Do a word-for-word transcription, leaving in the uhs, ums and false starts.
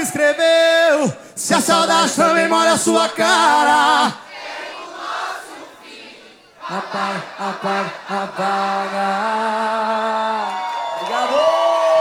escreveu. Se a saudade também molha a sua cara, Apaga, apaga, apaga.